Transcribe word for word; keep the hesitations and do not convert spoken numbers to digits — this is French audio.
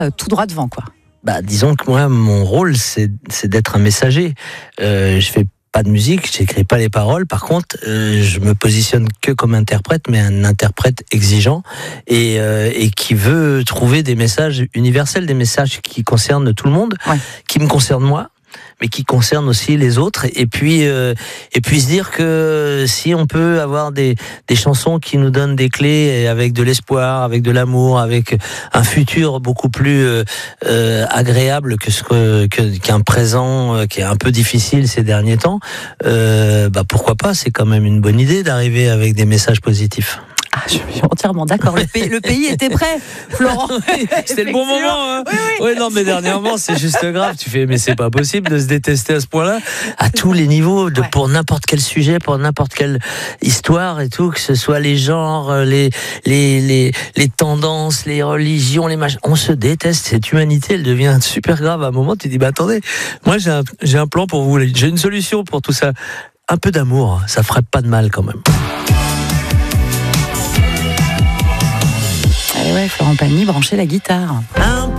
euh, tout droit devant, quoi. Bah, disons que moi, mon rôle, c'est, c'est d'être un messager. Euh, je fais pas de musique, j'écris pas les paroles. Par contre, euh, je me positionne que comme interprète, mais un interprète exigeant et, euh, et qui veut trouver des messages universels, des messages qui concernent tout le monde, ouais. qui me concernent moi, mais qui concerne aussi les autres, et puis euh, et puis se dire que si on peut avoir des des chansons qui nous donnent des clés avec de l'espoir, avec de l'amour, avec un futur beaucoup plus euh, euh, agréable que ce que, que qu'un présent euh, qui est un peu difficile ces derniers temps, euh, bah pourquoi pas, c'est quand même une bonne idée d'arriver avec des messages positifs. Ah, je suis entièrement d'accord. Le pays, le pays était prêt, Florent. C'était le bon moment. Hein. Oui, oui. Ouais, non, mais dernièrement, c'est juste grave. Tu fais, mais c'est pas possible de se détester à ce point-là, à tous les niveaux, de, ouais. pour n'importe quel sujet, pour n'importe quelle histoire et tout, que ce soit les genres, les les les les tendances, les religions, les machins. On se déteste. Cette humanité, elle devient super grave. À un moment, tu dis, bah attendez, moi j'ai un j'ai un plan pour vous. J'ai une solution pour tout ça. Un peu d'amour, ça ferait pas de mal quand même. Et ouais, Florent Pagny branchait la guitare. Un